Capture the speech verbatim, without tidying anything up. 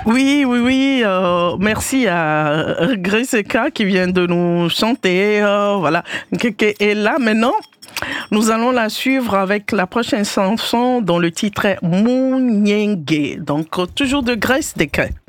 Oui, oui, oui. Euh, merci à Grace Eka qui vient de nous chanter. Euh, voilà. Et là, maintenant, nous allons la suivre avec la prochaine chanson dont le titre est Mouniengue. Donc, toujours de Grace Eka.